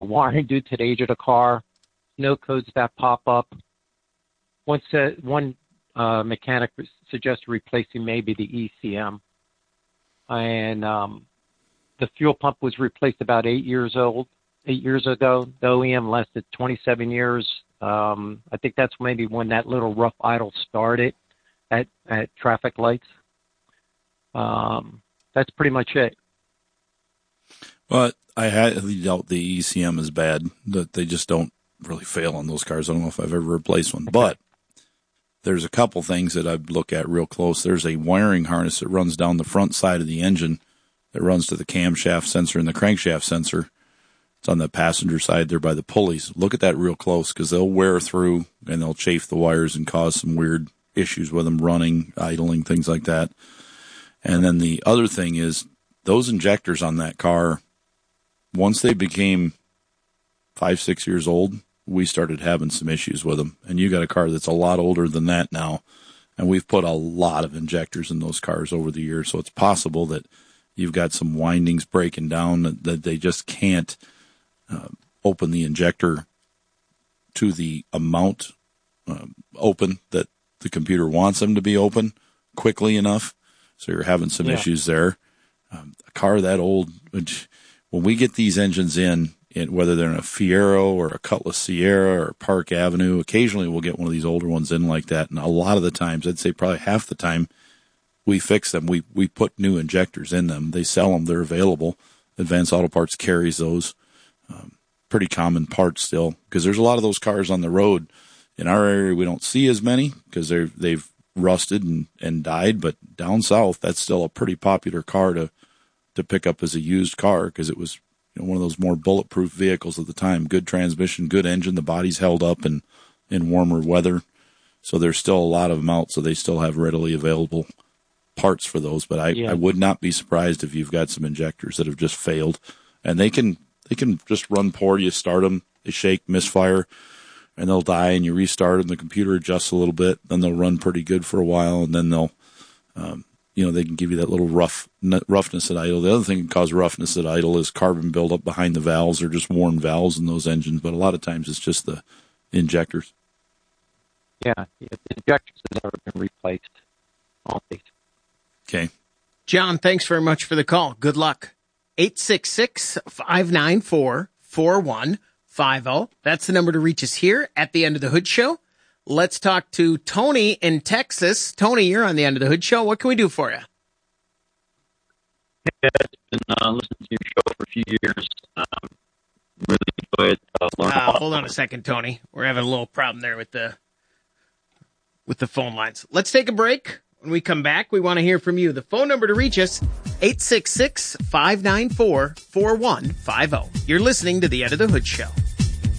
warning due to the age of the car, no codes that pop up. One mechanic suggested replacing maybe the ECM. And the fuel pump was replaced about 8 years ago. The OEM lasted 27 years. I think that's maybe when that little rough idle started at traffic lights. That's pretty much it. Well, I highly doubt the ECM is bad, that they just don't really fail on those cars. I don't know if I've ever replaced one, but there's a couple things that I'd look at real close. There's a wiring harness that runs down the front side of the engine that runs to the camshaft sensor and the crankshaft sensor. It's on the passenger side there by the pulleys. Look at that real close because they'll wear through and they'll chafe the wires and cause some weird issues with them running, idling, things like that. And then the other thing is those injectors on that car, once they became 5-6 years old, we started having some issues with them. And you got a car that's a lot older than that now. And we've put a lot of injectors in those cars over the years. So it's possible that you've got some windings breaking down that they just can't open the injector to the amount open that the computer wants them to be open quickly enough. So you're having some issues there. A car that old, when we get these engines in, whether they're in a Fiero or a Cutlass Sierra or Park Avenue, occasionally we'll get one of these older ones in like that. And a lot of the times, I'd say probably half the time, we fix them. We put new injectors in them. They sell them. They're available. Advanced Auto Parts carries those. Pretty common parts still, because there's a lot of those cars on the road. In our area, we don't see as many because they've rusted and died. But down south, that's still a pretty popular car to pick up as a used car because it was one of those more bulletproof vehicles at the time. Good transmission, good engine. The body's held up in warmer weather. So there's still a lot of them out, so they still have readily available parts for those. But I would not be surprised if you've got some injectors that have just failed. And they can just run poor. You start them, they shake, misfire, and they'll die, and you restart them. The computer adjusts a little bit. Then they'll run pretty good for a while, and then they'll they can give you that little roughness at idle. The other thing that can cause roughness at idle is carbon buildup behind the valves or just worn valves in those engines. But a lot of times it's just the injectors. Yeah, the injectors have never been replaced. Always. Okay. John, thanks very much for the call. Good luck. 866-594-4150. That's the number to reach us here at the End of the Hood Show. Let's talk to Tony in Texas. Tony, you're on the End of the Hood Show. What can we do for you? Hey, I've been listening to your show for a few years. Really enjoy it. Hold on a second, Tony. We're having a little problem there with the phone lines. Let's take a break. When we come back, we want to hear from you. The phone number to reach us, 866-594-4150. You're listening to the End of the Hood Show.